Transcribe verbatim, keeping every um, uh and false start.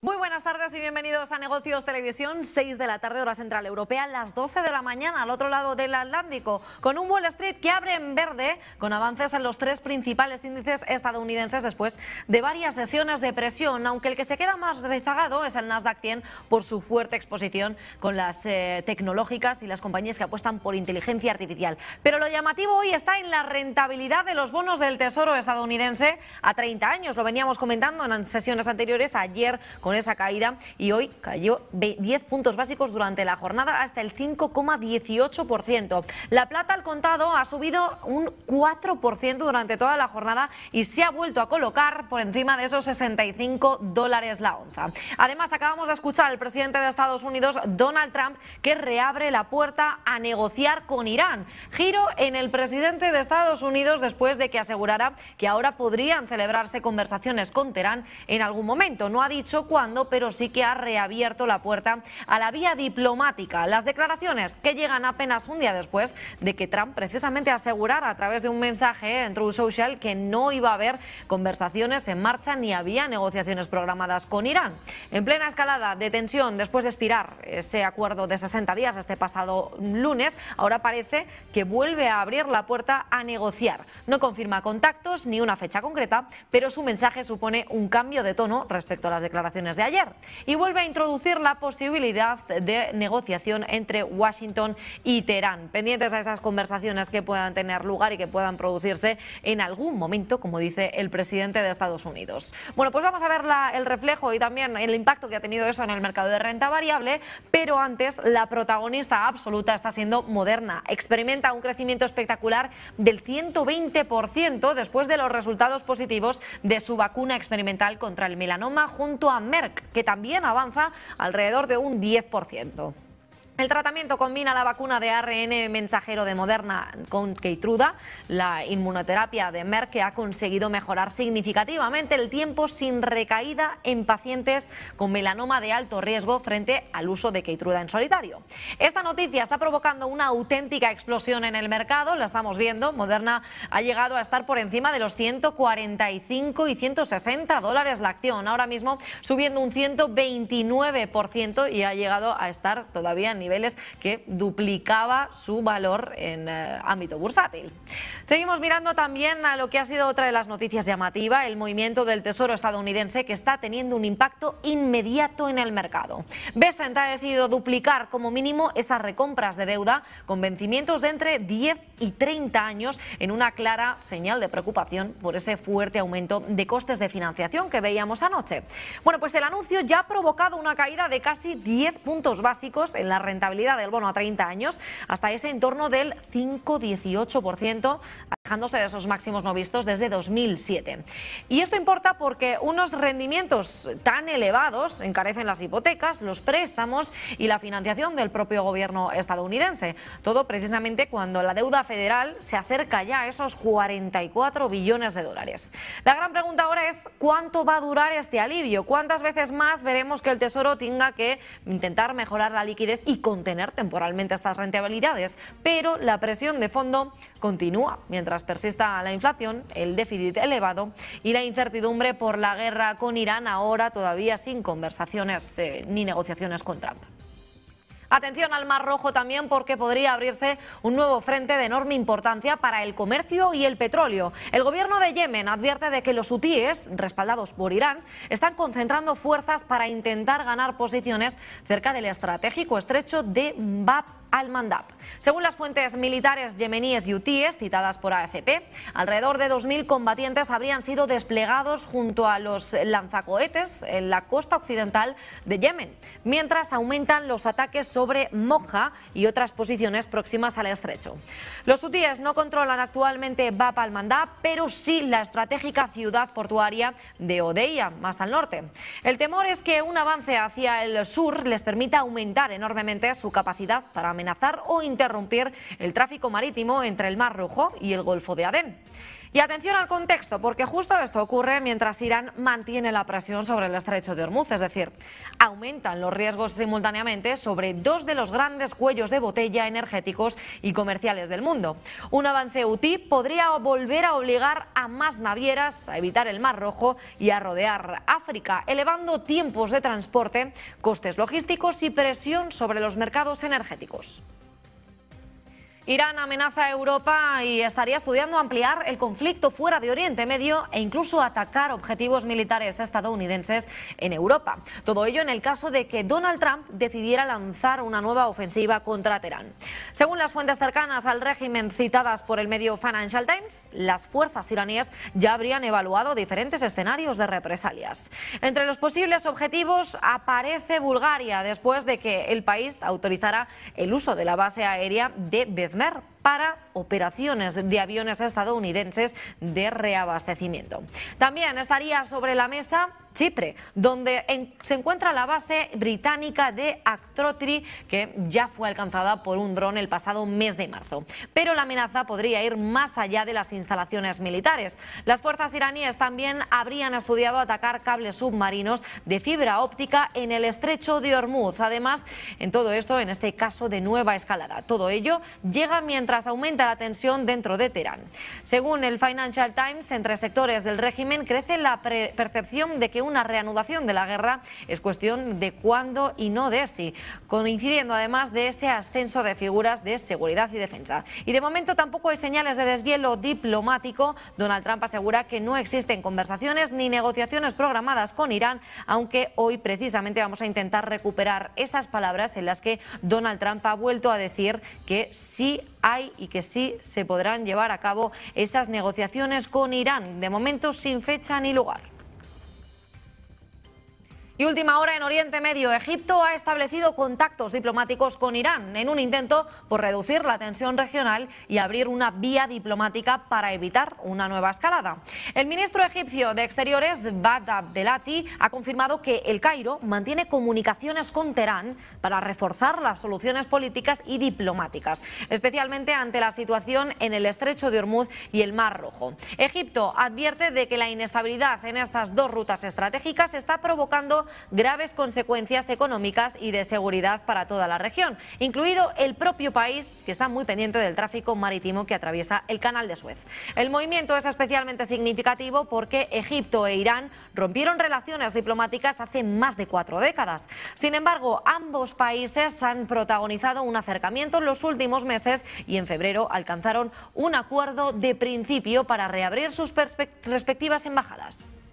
Muy buenas tardes y bienvenidos a Negocios Televisión, seis de la tarde hora central europea, las doce de la mañana al otro lado del Atlántico, con un Wall Street que abre en verde, con avances en los tres principales índices estadounidenses después de varias sesiones de presión, aunque el que se queda más rezagado es el Nasdaq cien por su fuerte exposición con las eh, tecnológicas y las compañías que apuestan por inteligencia artificial. Pero lo llamativo hoy está en la rentabilidad de los bonos del Tesoro estadounidense a treinta años. Lo veníamos comentando en sesiones anteriores, ayer con esa caída, y hoy cayó diez puntos básicos durante la jornada hasta el cinco coma dieciocho por ciento. La plata al contado ha subido un cuatro por ciento durante toda la jornada y se ha vuelto a colocar por encima de esos sesenta y cinco dólares la onza. Además, acabamos de escuchar al presidente de Estados Unidos, Donald Trump, que reabre la puerta a negociar con Irán. Giro en el presidente de Estados Unidos después de que asegurara que ahora podrían celebrarse conversaciones con Teherán en algún momento. No ha dicho cuándo, pero sí que ha reabierto la puerta a la vía diplomática. Las declaraciones que llegan apenas un día después de que Trump precisamente asegurara a través de un mensaje en Truth Social que no iba a haber conversaciones en marcha ni había negociaciones programadas con Irán. En plena escalada de tensión después de expirar ese acuerdo de sesenta días este pasado lunes, ahora parece que vuelve a abrir la puerta a negociar. No confirma contactos ni una fecha concreta, pero su mensaje supone un cambio de tono respecto a las declaraciones de ayer y vuelve a introducir la posibilidad de negociación entre Washington y Teherán, pendientes a esas conversaciones que puedan tener lugar y que puedan producirse en algún momento, como dice el presidente de Estados Unidos. Bueno, pues vamos a ver la, el reflejo y también el impacto que ha tenido eso en el mercado de renta variable, pero antes la protagonista absoluta está siendo Moderna. Experimenta un crecimiento espectacular del ciento veinte por ciento después de los resultados positivos de su vacuna experimental contra el melanoma junto a Merck, que también avanza alrededor de un diez por ciento. El tratamiento combina la vacuna de A R N mensajero de Moderna con Keytruda, la inmunoterapia de Merck, que ha conseguido mejorar significativamente el tiempo sin recaída en pacientes con melanoma de alto riesgo frente al uso de Keytruda en solitario. Esta noticia está provocando una auténtica explosión en el mercado, la estamos viendo. Moderna ha llegado a estar por encima de los ciento cuarenta y cinco y ciento sesenta dólares la acción, ahora mismo subiendo un ciento veintinueve por ciento y ha llegado a estar todavía en niveles que duplicaba su valor en eh, ámbito bursátil. Seguimos mirando también a lo que ha sido otra de las noticias llamativas, el movimiento del Tesoro estadounidense, que está teniendo un impacto inmediato en el mercado. Bessent ha decidido duplicar como mínimo esas recompras de deuda con vencimientos de entre diez y treinta años, en una clara señal de preocupación por ese fuerte aumento de costes de financiación que veíamos anoche. Bueno, pues el anuncio ya ha provocado una caída de casi diez puntos básicos en la rentabilidad rentabilidad del bono a treinta años hasta ese entorno del cinco coma dieciocho por ciento, alejándose de esos máximos no vistos desde dos mil siete. Y esto importa porque unos rendimientos tan elevados encarecen las hipotecas, los préstamos y la financiación del propio gobierno estadounidense. Todo precisamente cuando la deuda federal se acerca ya a esos cuarenta y cuatro billones de dólares. La gran pregunta ahora es ¿cuánto va a durar este alivio? ¿Cuántas veces más veremos que el Tesoro tenga que intentar mejorar la liquidez y contener temporalmente estas rentabilidades? Pero la presión de fondo continúa mientras persista la inflación, el déficit elevado y la incertidumbre por la guerra con Irán, ahora todavía sin conversaciones eh, ni negociaciones con Trump. Atención al Mar Rojo también, porque podría abrirse un nuevo frente de enorme importancia para el comercio y el petróleo. El gobierno de Yemen advierte de que los hutíes, respaldados por Irán, están concentrando fuerzas para intentar ganar posiciones cerca del estratégico estrecho de Bab al-Mandab. Según las fuentes militares yemeníes y hutíes citadas por A F P, alrededor de dos mil combatientes habrían sido desplegados junto a los lanzacohetes en la costa occidental de Yemen, mientras aumentan los ataques sobre Mokha y otras posiciones próximas al estrecho. Los hutíes no controlan actualmente Bab al-Mandab, pero sí la estratégica ciudad portuaria de Odeia, más al norte. El temor es que un avance hacia el sur les permita aumentar enormemente su capacidad para amenazar o interrumpir el tráfico marítimo entre el Mar Rojo y el Golfo de Adén. Y atención al contexto, porque justo esto ocurre mientras Irán mantiene la presión sobre el estrecho de Hormuz, es decir, aumentan los riesgos simultáneamente sobre dos de los grandes cuellos de botella energéticos y comerciales del mundo. Un avance hutí podría volver a obligar a más navieras a evitar el Mar Rojo y a rodear África, elevando tiempos de transporte, costes logísticos y presión sobre los mercados energéticos. Irán amenaza a Europa y estaría estudiando ampliar el conflicto fuera de Oriente Medio e incluso atacar objetivos militares estadounidenses en Europa. Todo ello en el caso de que Donald Trump decidiera lanzar una nueva ofensiva contra Teherán. Según las fuentes cercanas al régimen citadas por el medio Financial Times, las fuerzas iraníes ya habrían evaluado diferentes escenarios de represalias. Entre los posibles objetivos aparece Bulgaria, después de que el país autorizara el uso de la base aérea de Bezmir para operaciones de aviones estadounidenses de reabastecimiento. También estaría sobre la mesa Chipre, donde en, se encuentra la base británica de Akrotiri, que ya fue alcanzada por un dron el pasado mes de marzo. Pero la amenaza podría ir más allá de las instalaciones militares. Las fuerzas iraníes también habrían estudiado atacar cables submarinos de fibra óptica en el estrecho de Hormuz. Además, en todo esto, en este caso de nueva escalada. Todo ello llega mientras aumenta la tensión dentro de Teherán. Según el Financial Times, entre sectores del régimen crece la percepción de que una reanudación de la guerra es cuestión de cuándo y no de si, coincidiendo además de ese ascenso de figuras de seguridad y defensa. Y de momento tampoco hay señales de deshielo diplomático. Donald Trump asegura que no existen conversaciones ni negociaciones programadas con Irán, aunque hoy precisamente vamos a intentar recuperar esas palabras en las que Donald Trump ha vuelto a decir que sí hay y que sí se podrán llevar a cabo esas negociaciones con Irán, de momento sin fecha ni lugar. Y última hora en Oriente Medio, Egipto ha establecido contactos diplomáticos con Irán en un intento por reducir la tensión regional y abrir una vía diplomática para evitar una nueva escalada. El ministro egipcio de Exteriores, Bad Abdelati, ha confirmado que El Cairo mantiene comunicaciones con Teherán para reforzar las soluciones políticas y diplomáticas, especialmente ante la situación en el estrecho de Hormuz y el Mar Rojo. Egipto advierte de que la inestabilidad en estas dos rutas estratégicas está provocando graves consecuencias económicas y de seguridad para toda la región, incluido el propio país, que está muy pendiente del tráfico marítimo que atraviesa el Canal de Suez. El movimiento es especialmente significativo porque Egipto e Irán rompieron relaciones diplomáticas hace más de cuatro décadas. Sin embargo, ambos países han protagonizado un acercamiento en los últimos meses y en febrero alcanzaron un acuerdo de principio para reabrir sus respectivas embajadas.